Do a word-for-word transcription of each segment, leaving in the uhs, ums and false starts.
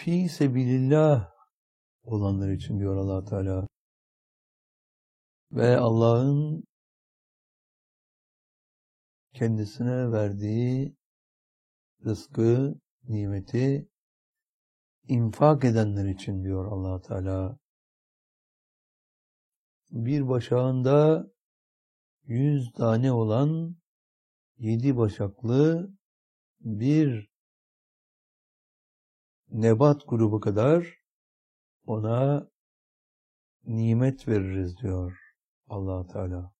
Fi sebilillah olanlar için diyor Allah Teala. Ve Allah'ın kendisine verdiği rızkı, nimeti infak edenler için diyor Allah Teala. Bir başağında yüz tane olan yedi başaklı bir nebat grubu kadar ona nimet veririz diyor Allah Teala.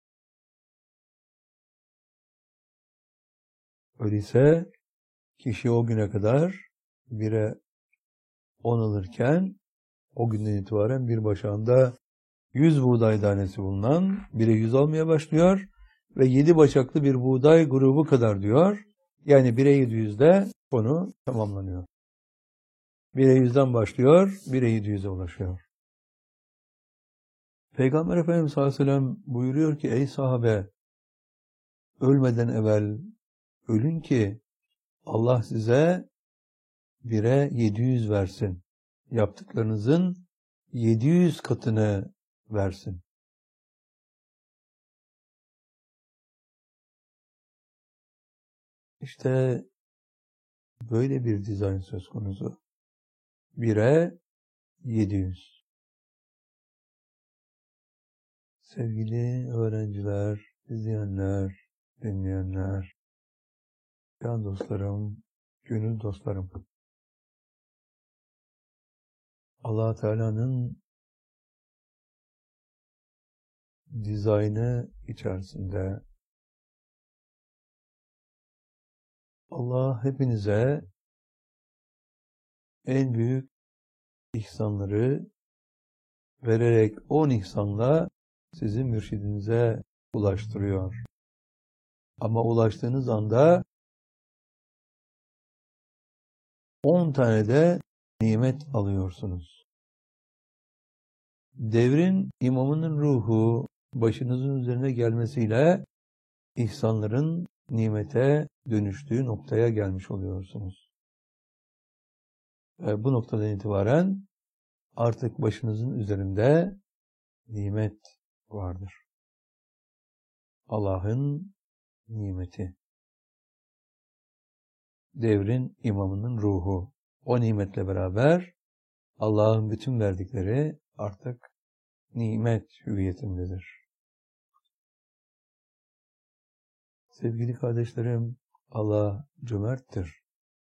Öyleyse kişi o güne kadar bire on alırken o günden itibaren bir başağında yüz buğday tanesi bulunan bire yüz almaya başlıyor ve yedi başaklı bir buğday grubu kadar diyor. Yani bire yedi yüzde konu tamamlanıyor. bire yüzden başlıyor, bire yedi yüze ulaşıyor. Peygamber Efendimiz sallallahu aleyhi ve sellem buyuruyor ki ey sahabe, ölmeden evvel ölün ki Allah size bire yedi yüz versin. Yaptıklarınızın yedi yüz katını versin. İşte böyle bir dizayn söz konusu. bire yedi yüz. Sevgili öğrenciler, izleyenler, dinleyenler, can dostlarım, gönül dostlarım. Allah Teala'nın dizaynı içerisinde Allah hepinize en büyük ihsanları vererek on ihsanla sizi mürşidinize ulaştırıyor. Ama ulaştığınız anda on tane de nimet alıyorsunuz. Devrin imamının ruhu başınızın üzerine gelmesiyle ihsanların nimete dönüştüğü noktaya gelmiş oluyorsunuz. Ve bu noktadan itibaren artık başınızın üzerinde nimet vardır. Allah'ın nimeti. Devrin imamının ruhu. O nimetle beraber Allah'ın bütün verdikleri artık nimet hüviyetindedir. Sevgili kardeşlerim, Allah cömerttir.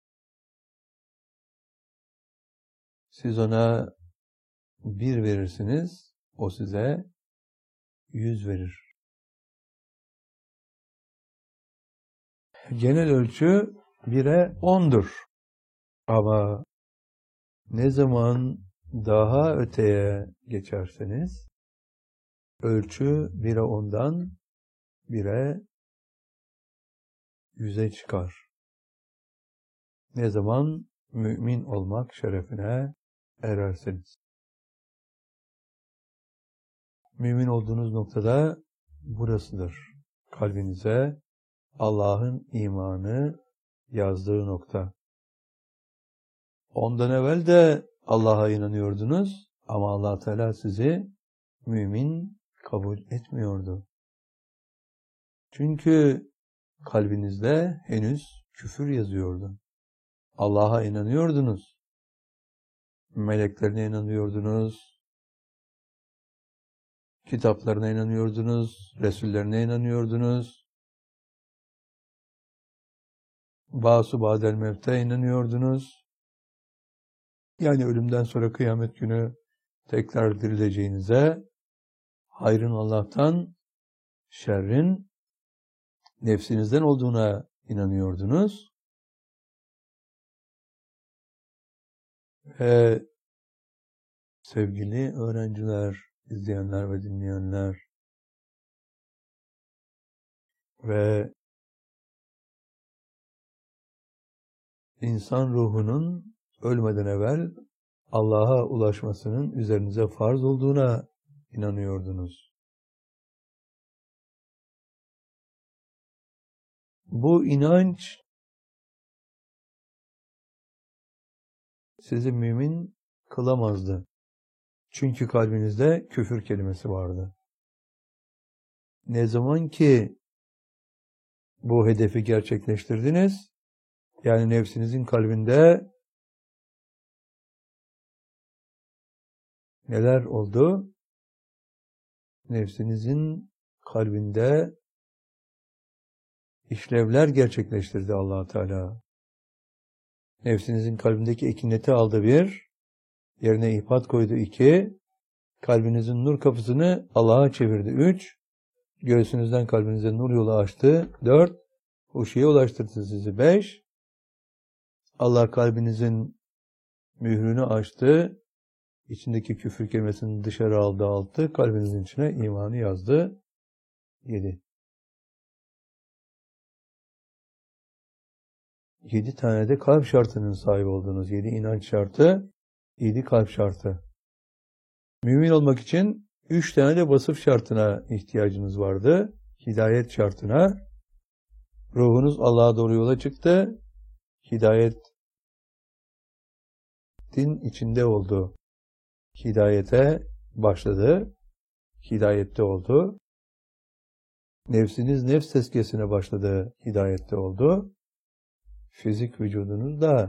Siz ona bir verirsiniz, o size yüz verir. Genel ölçü bire ondur. Ama ne zaman daha öteye geçerseniz, ölçü bire ondan bire yüze çıkar. Ne zaman mümin olmak şerefine ererseniz. Mümin olduğunuz noktada burasıdır. Kalbinize Allah'ın imanı yazdığı nokta. Ondan evvel de Allah'a inanıyordunuz ama Allah Teala sizi mümin kabul etmiyordu. Çünkü kalbinizde henüz küfür yazıyordu. Allah'a inanıyordunuz. Meleklerine inanıyordunuz. Kitaplarına inanıyordunuz. Resullerine inanıyordunuz. Bâsu bâdel mevte inanıyordunuz. Yani ölümden sonra kıyamet günü tekrar dirileceğinize, hayrın Allah'tan, şerrin nefsinizden olduğuna inanıyordunuz. Ve sevgili öğrenciler, izleyenler ve dinleyenler ve insan ruhunun ölmeden evvel Allah'a ulaşmasının üzerinize farz olduğuna inanıyordunuz. Bu inanç sizi mümin kılamazdı. Çünkü kalbinizde küfür kelimesi vardı. Ne zaman ki bu hedefi gerçekleştirdiniz, yani nefsinizin kalbinde neler oldu? Nefsinizin kalbinde işlevler gerçekleştirdi Allah Teala. Nefsinizin kalbindeki ekineti aldı bir, yerine ihbat koydu iki, kalbinizin nur kapısını Allah'a çevirdi üç, göğsünüzden kalbinize nur yolu açtı dört, huşuya ulaştırdı sizi beş, Allah kalbinizin mührünü açtı, içindeki küfür kelimesini dışarı aldı altı, kalbinizin içine imanı yazdı yedi. Yedi tane de kalp şartının sahibi oldunuz. Yedi inanç şartı, yedi kalp şartı. Mümin olmak için üç tane de vasıf şartına ihtiyacınız vardı. Hidayet şartına. Ruhunuz Allah'a doğru yola çıktı. Hidayetin içinde oldu. Hidayete başladı. Hidayette oldu. Nefsiniz nefs tezkiyesine başladı. Hidayette oldu. Fizik vücudunuz da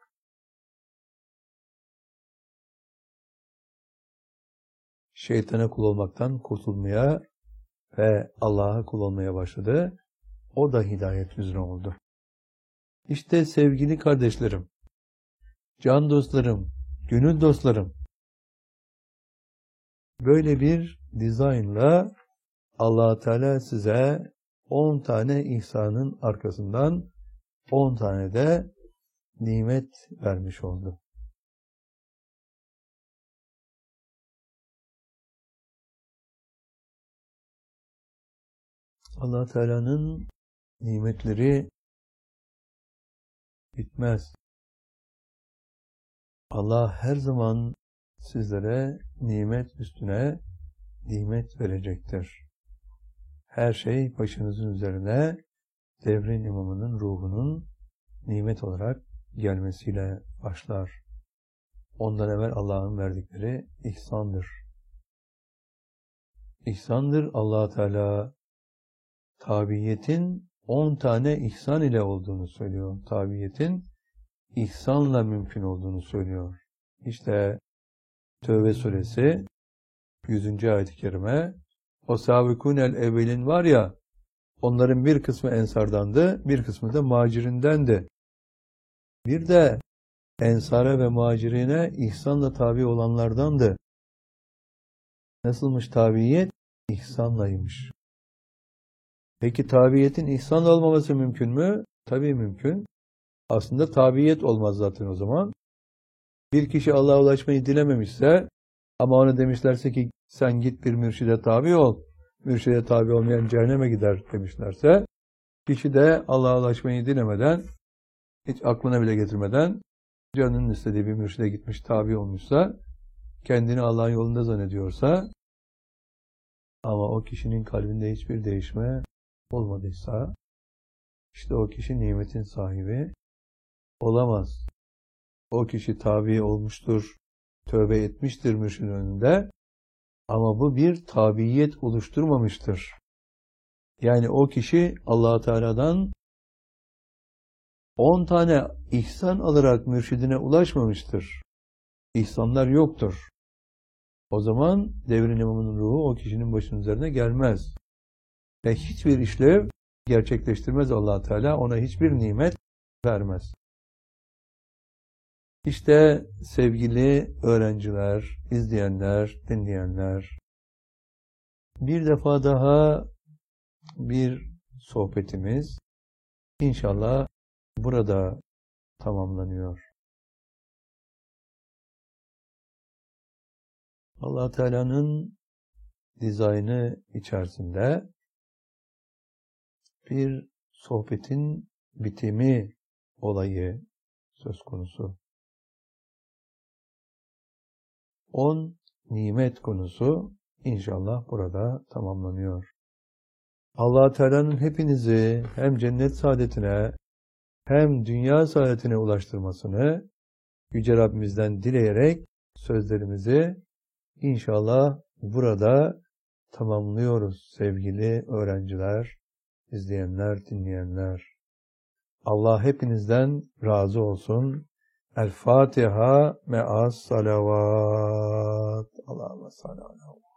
şeytana kul olmaktan kurtulmaya ve Allah'a kul olmaya başladı. O da hidayet üzere oldu. İşte sevgili kardeşlerim, can dostlarım, gönül dostlarım, böyle bir dizaynla Allah Teala size on tane ihsanın arkasından on tane de nimet vermiş oldu. Allah Teala'nın nimetleri bitmez. Allah her zaman sizlere nimet üstüne nimet verecektir. Her şey başınızın üzerine devrin imamının ruhunun nimet olarak gelmesiyle başlar. Ondan evvel Allah'ın verdikleri ihsandır. İhsandır Allah Teala tabiiyetin on tane ihsan ile olduğunu söylüyor. Tabiiyetin ihsanla mümkün olduğunu söylüyor. İşte Tevbe suresi yüzüncü ayet-i kerime, o sabikunel evvelin var ya, onların bir kısmı ensardandı, bir kısmı da muhacirindendi. Bir de ensara ve muhacirine ihsanla tabi olanlardandı. Nasılmış tabiyet? İhsanlaymış. Peki tabiyetin ihsanla olmaması mümkün mü? Tabii mümkün. Aslında tabiyet olmaz zaten o zaman. Bir kişi Allah'a ulaşmayı dilememişse ama ona demişlerse ki sen git bir mürşide tabi ol, mürşide tabi olmayan cehenneme gider demişlerse, kişi de Allah'a ulaşmayı dilemeden, hiç aklına bile getirmeden canının istediği bir mürşide gitmiş, tabi olmuşsa, kendini Allah'ın yolunda zannediyorsa ama o kişinin kalbinde hiçbir değişme olmadıysa, işte o kişi nimetin sahibi olamaz. O kişi tabi olmuştur, tövbe etmiştir mürşidin önünde ama bu bir tabiyet oluşturmamıştır. Yani o kişi Allah Teala'dan on tane ihsan alarak mürşidine ulaşmamıştır. İhsanlar yoktur. O zaman devrin imamının ruhu o kişinin başının üzerine gelmez. Ve hiçbir işlev gerçekleştirmez Allah Teala, ona hiçbir nimet vermez. İşte sevgili öğrenciler, izleyenler, dinleyenler, bir defa daha bir sohbetimiz inşallah burada tamamlanıyor. Allah Teala'nın dizaynı içerisinde bir sohbetin bitimi olayı söz konusu. On nimet konusu inşallah burada tamamlanıyor. Allah Teala'nın hepinizi hem cennet saadetine hem dünya saadetine ulaştırmasını Yüce Rabbimizden dileyerek sözlerimizi inşallah burada tamamlıyoruz sevgili öğrenciler, izleyenler, dinleyenler. Allah hepinizden razı olsun. El Fatiha me'as salavat. Allahümme salli ala